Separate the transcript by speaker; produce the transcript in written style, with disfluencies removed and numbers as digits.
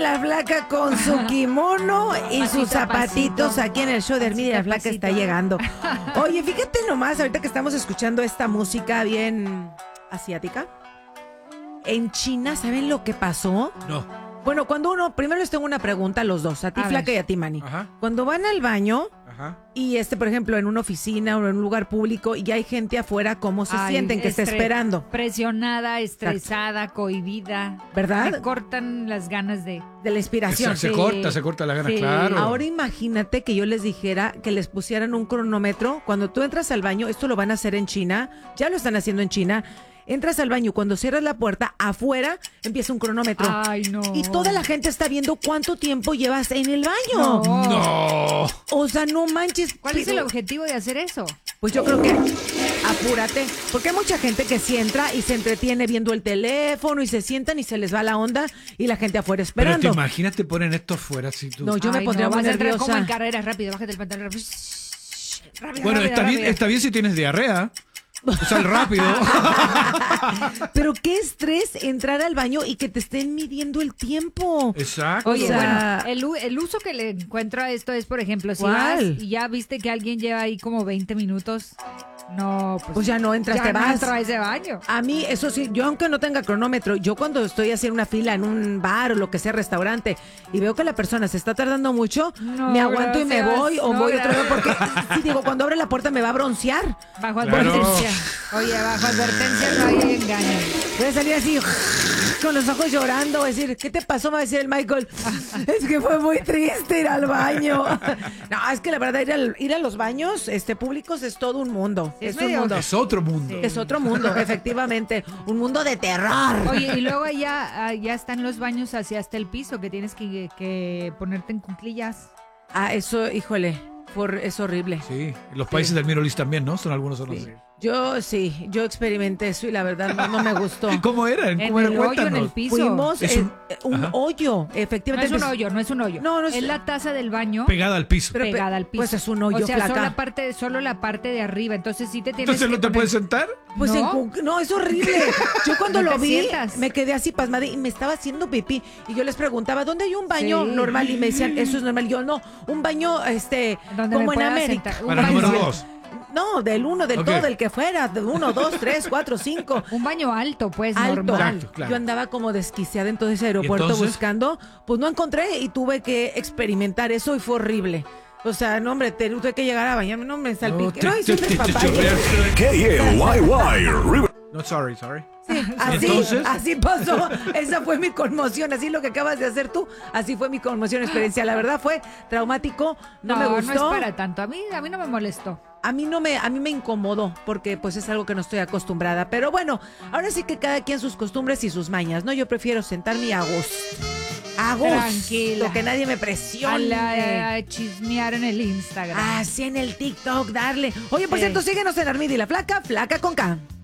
Speaker 1: la Flaca con su kimono y sus zapatitos aquí en el show de Armida y la Flaca está llegando. Oye, fíjate nomás, ahorita que estamos escuchando esta música bien asiática. En China, ¿saben lo que pasó?
Speaker 2: No.
Speaker 1: Bueno, cuando primero les tengo una pregunta a los dos, a ti Flaca y a ti Manny.
Speaker 2: Ajá.
Speaker 1: Cuando van al baño
Speaker 2: Ajá.
Speaker 1: y por ejemplo, en una oficina o en un lugar público y hay gente afuera, ¿cómo se sienten que está esperando?
Speaker 3: Presionada, estresada, cohibida.
Speaker 1: ¿Verdad?
Speaker 3: Me cortan las ganas de
Speaker 1: la inspiración.
Speaker 2: Se corta la gana,
Speaker 3: Sí.
Speaker 2: claro.
Speaker 1: Ahora imagínate que yo les dijera que les pusieran un cronómetro. Cuando tú entras al baño, esto lo van a hacer en China, ya lo están haciendo en China. Entras al baño, cuando cierras la puerta, afuera empieza un cronómetro.
Speaker 3: Ay, no.
Speaker 1: Y toda la gente está viendo cuánto tiempo llevas en el baño.
Speaker 2: No.
Speaker 1: O sea, no manches.
Speaker 3: ¿Cuál es el objetivo de hacer eso?
Speaker 1: Pues yo creo que apúrate, porque hay mucha gente que sí entra y se entretiene viendo el teléfono y se sientan y se les va la onda y la gente afuera
Speaker 2: Pero
Speaker 1: esperando.
Speaker 2: te imaginas te ponen esto fuera si tú.
Speaker 1: No, yo me pondría muy
Speaker 3: vas a entrar
Speaker 1: nerviosa.
Speaker 3: como en carrera, rápido, bájate el pantalón. Rápido,
Speaker 2: Bueno,
Speaker 3: rápido, rápido.
Speaker 2: está bien si tienes diarrea. Sal rápido.
Speaker 1: Pero qué estrés entrar al baño y que te estén midiendo el tiempo.
Speaker 2: Exacto.
Speaker 3: Oye,
Speaker 1: O sea,
Speaker 3: bueno, el uso que le encuentro a esto es, por ejemplo, si
Speaker 1: ¿cuál?
Speaker 3: vas y ya viste que alguien lleva ahí como 20 minutos, no,
Speaker 1: Pues ya no entras,
Speaker 3: ya
Speaker 1: te
Speaker 3: no
Speaker 1: vas.
Speaker 3: entro a ese baño.
Speaker 1: A mí, eso sí, yo aunque no tenga cronómetro, yo cuando estoy haciendo una fila en un bar o lo que sea, restaurante, y veo que la persona se está tardando mucho,
Speaker 3: No,
Speaker 1: me aguanto y me
Speaker 3: gracias.
Speaker 1: voy o
Speaker 3: No,
Speaker 1: voy otra vez
Speaker 3: gracias.
Speaker 1: porque, sí, digo, cuando abre la puerta me va a broncear.
Speaker 3: Bajo
Speaker 2: Claro.
Speaker 3: advertencia. Oye, bajo advertencia no hay engaño.
Speaker 1: Voy a salir así, con los ojos llorando, voy a decir, ¿qué te pasó? Me va a decir el Michael, es que fue muy triste ir al baño. No, es que la verdad, ir a los baños públicos es todo un mundo.
Speaker 3: Sí, es
Speaker 1: es un
Speaker 3: medio-
Speaker 1: mundo.
Speaker 2: Es otro mundo.
Speaker 1: Es otro mundo, efectivamente. Un mundo de terror.
Speaker 3: Oye, y luego ya están los baños hacia hasta el piso, que tienes que ponerte en cuclillas.
Speaker 1: Ah, eso, híjole, es horrible.
Speaker 2: Sí, los países del Middle East también, ¿no? Algunos son así.
Speaker 1: Yo experimenté eso y la verdad no me gustó.
Speaker 2: ¿Cómo eran?
Speaker 3: En
Speaker 2: ¿Cómo eran?
Speaker 3: el hoyo,
Speaker 2: Cuéntanos.
Speaker 3: en el piso.
Speaker 1: Fuimos
Speaker 2: Es
Speaker 1: un
Speaker 2: Ajá.
Speaker 1: hoyo,
Speaker 3: No
Speaker 1: efectivamente.
Speaker 3: es un hoyo, no es un hoyo.
Speaker 1: No, no es-
Speaker 3: es la taza del baño
Speaker 2: Pegada al piso.
Speaker 1: Pero-
Speaker 3: pegada al piso.
Speaker 1: pues es un hoyo,
Speaker 3: o sea,
Speaker 1: Flaca.
Speaker 3: solo la parte de arriba. Entonces sí te tienes
Speaker 2: Entonces
Speaker 3: que
Speaker 2: no te
Speaker 3: poner-
Speaker 2: puedes sentar.
Speaker 1: Pues
Speaker 3: ¿No?
Speaker 1: no, es horrible. Yo cuando
Speaker 3: No
Speaker 1: lo
Speaker 3: te
Speaker 1: vi,
Speaker 3: sientas.
Speaker 1: me quedé así pasmada y me estaba haciendo pipí. Y yo les preguntaba, ¿dónde hay un baño
Speaker 3: Sí.
Speaker 1: normal? Y me decían, eso es normal. Yo, no, un baño,
Speaker 3: Donde
Speaker 1: como
Speaker 3: me
Speaker 1: en
Speaker 3: pueda
Speaker 1: América.
Speaker 3: sentar.
Speaker 2: Para
Speaker 3: Un
Speaker 2: número
Speaker 3: baño.
Speaker 2: 2.
Speaker 1: No, del uno, del
Speaker 2: Ok.
Speaker 1: todo, del que fuera. De 1, 2, 3, 4, 5.
Speaker 3: Un baño alto, pues,
Speaker 1: Alto.
Speaker 3: normal.
Speaker 2: Exacto, claro.
Speaker 1: Yo andaba como desquiciada en todo ese aeropuerto
Speaker 2: entonces?
Speaker 1: buscando, pues no encontré y tuve que experimentar eso y fue horrible. O sea, no, hombre, tuve que llegar a bañarme, no me salpiqué. No, hice un despapalle.
Speaker 4: KLYY River.
Speaker 2: No, sorry.
Speaker 1: Así,
Speaker 2: Entonces.
Speaker 1: así pasó. Esa fue mi conmoción. Así lo que acabas de hacer tú. Así fue mi conmoción experiencia. La verdad fue traumático. No me gustó.
Speaker 3: No es para tanto. A mí no me molestó.
Speaker 1: A mí me incomodó porque pues es algo que no estoy acostumbrada. Pero bueno, ahora sí que cada quien sus costumbres y sus mañas, ¿no? Yo prefiero sentarme a gusto. A gusto.
Speaker 3: Tranquila.
Speaker 1: Que nadie me
Speaker 3: A
Speaker 1: presione.
Speaker 3: chismear en el Instagram.
Speaker 1: Así en el TikTok, darle. Oye, por
Speaker 3: Sí.
Speaker 1: cierto, síguenos en Armida y la Flaca, Flaca con K.